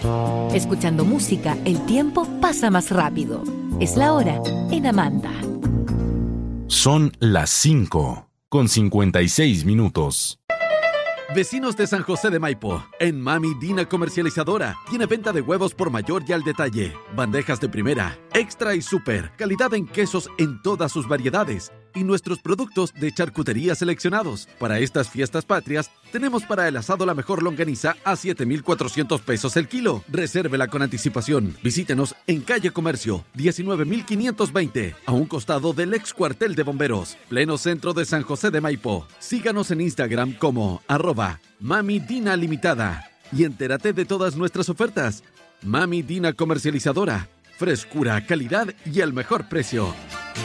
Escuchando música, el tiempo pasa más rápido. Es la hora en Amanda. Son las 5:56. Vecinos de San José de Maipo, en Mami Dina Comercializadora, tiene venta de huevos por mayor y al detalle, bandejas de primera, extra y super, calidad en quesos en todas sus variedades y nuestros productos de charcutería seleccionados. Para estas fiestas patrias, tenemos para el asado la mejor longaniza a 7,400 pesos el kilo. Resérvela con anticipación. Visítenos en Calle Comercio, 19,520, a un costado del ex cuartel de bomberos, pleno centro de San José de Maipo. Síganos en Instagram como @Mami Dina Limitada y entérate de todas nuestras ofertas. Mami Dina Comercializadora, frescura, calidad y el mejor precio.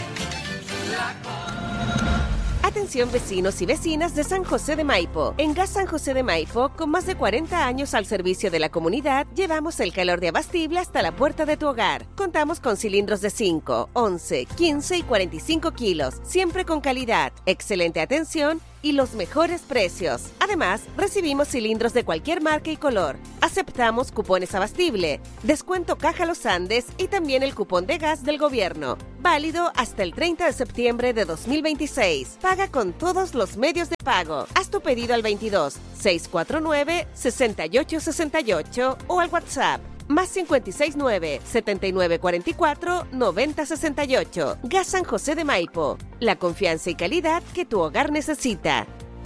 Atención vecinos y vecinas de San José de Maipo. En Gas San José de Maipo, con más de 40 años al servicio de la comunidad, llevamos el calor de abastible hasta la puerta de tu hogar. Contamos con cilindros de 5, 11, 15 y 45 kilos, siempre con calidad, excelente atención y los mejores precios. Además, recibimos cilindros de cualquier marca y color. Aceptamos cupones abastible, descuento Caja Los Andes y también el cupón de gas del gobierno. Válido hasta el 30 de septiembre de 2026. Paga con todos los medios de pago. Haz tu pedido al 22 649 6868 o al WhatsApp más 569 7944 9068. Gas San José de Maipo. La confianza y calidad que tu hogar necesita.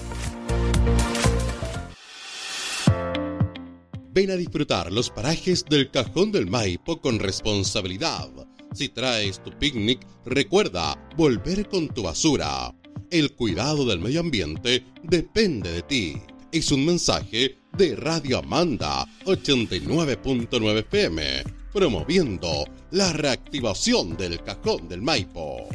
Ven a disfrutar los parajes del Cajón del Maipo con responsabilidad. Si traes tu picnic, recuerda volver con tu basura. El cuidado del medio ambiente depende de ti. Es un mensaje de Radio Amanda 89.9 FM, promoviendo la reactivación del Cajón del Maipo.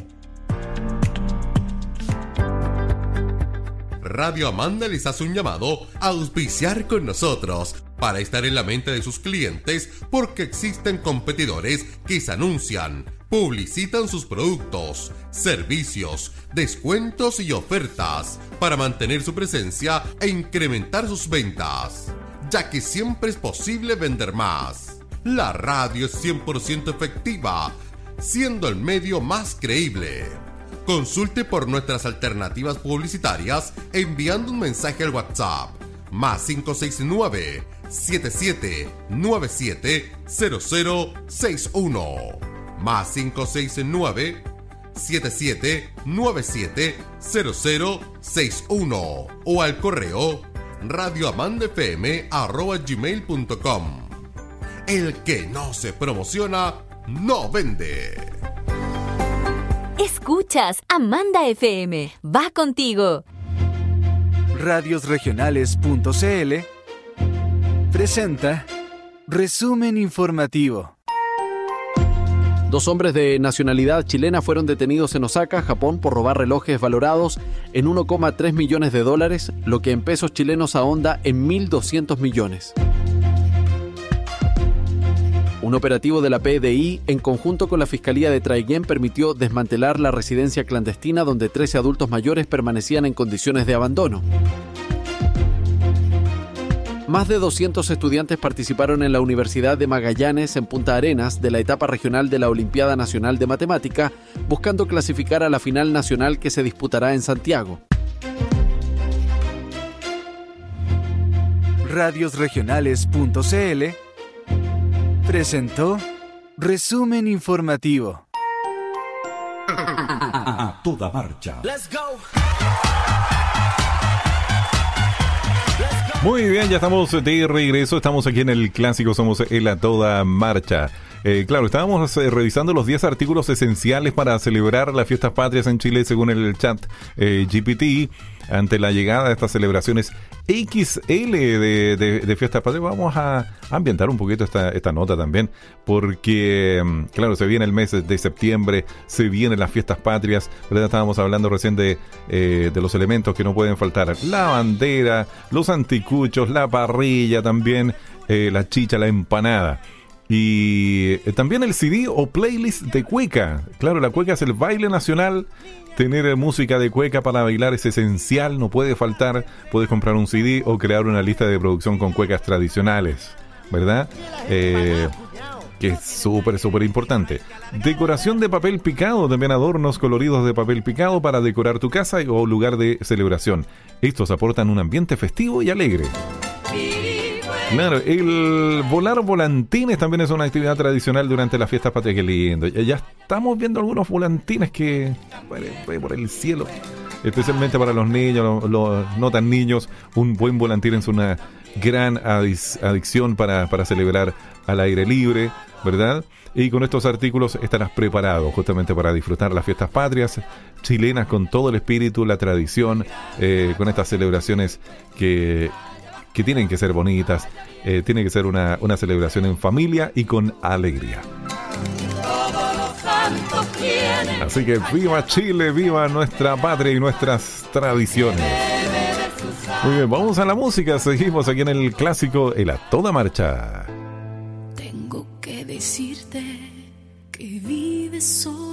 Radio Amanda les hace un llamado a auspiciar con nosotros para estar en la mente de sus clientes, porque existen competidores que se anuncian, publicitan sus productos, servicios, descuentos y ofertas para mantener su presencia e incrementar sus ventas, ya que siempre es posible vender más. La radio es 100% efectiva, siendo el medio más creíble. Consulte por nuestras alternativas publicitarias enviando un mensaje al WhatsApp más 569 7797 0061 más 569 7797 0061 o al correo radioamandafm@gmail.com. El que no se promociona no vende. Escuchas Amanda FM. Va contigo. Radiosregionales.cl presenta Resumen Informativo. 2 hombres de nacionalidad chilena fueron detenidos en Osaka, Japón, por robar relojes valorados en $1,3 millones, lo que en pesos chilenos ahonda en 1.200 millones. Un operativo de la PDI, en conjunto con la Fiscalía de Traiguén, permitió desmantelar la residencia clandestina donde 13 adultos mayores permanecían en condiciones de abandono. Más de 200 estudiantes participaron en la Universidad de Magallanes, en Punta Arenas, de la etapa regional de la Olimpiada Nacional de Matemática, buscando clasificar a la final nacional que se disputará en Santiago. Radiosregionales.cl presentó Resumen Informativo. A toda marcha. Let's go. Muy bien, ya estamos de regreso. Estamos aquí en el Clásico Somos el A Toda Marcha. Claro, estábamos revisando los 10 artículos esenciales para celebrar las fiestas patrias en Chile según el chat GPT. Ante la llegada de estas celebraciones XL de fiestas patrias, vamos a ambientar un poquito esta nota también, porque, claro, se viene el mes de septiembre, se vienen las fiestas patrias, ¿verdad? Estábamos hablando recién de los elementos que no pueden faltar: la bandera, los anticuchos, la parrilla también, la chicha, la empanada. Y también el CD o playlist de cueca. Claro, la cueca es el baile nacional. Tener música de cueca para bailar es esencial, no puede faltar. Puedes comprar un CD o crear una lista de producción con cuecas tradicionales. ¿verdad? Que es súper importante. Decoración de papel picado, también adornos coloridos de papel picado para decorar tu casa o lugar de celebración. Estos aportan un ambiente festivo y alegre. Claro, el volar volantines también es una actividad tradicional durante las fiestas patrias. Qué lindo. Ya estamos viendo algunos volantines que por el cielo, especialmente para los niños, los no tan niños. Un buen volantín es una gran adicción para celebrar al aire libre, ¿verdad? Y con estos artículos estarás preparado justamente para disfrutar las fiestas patrias chilenas con todo el espíritu, la tradición, con estas celebraciones que tienen que ser bonitas, tiene que ser una celebración en familia y con alegría. Así que viva Chile, viva nuestra patria y nuestras tradiciones. Muy bien, vamos a la música, seguimos aquí en el clásico El A Toda Marcha. Tengo que decirte que vives solo